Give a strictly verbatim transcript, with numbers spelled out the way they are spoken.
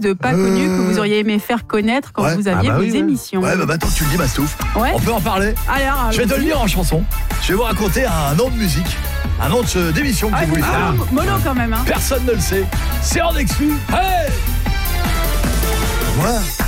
de pas Euh... connus que vous auriez aimé faire connaître quand ouais. vous aviez ah bah vos oui, émissions. Ouais, bah maintenant que tu le dis, Mastouf, ouais. on peut en parler. Alors, je vais te le dire en chanson. Je vais vous raconter un nom de musique, un nom de, d'émission que ah, j'ai voulu faire. Ah, mollo quand même. Hein. Personne ne le sait. C'est en exclu. Hey, moi.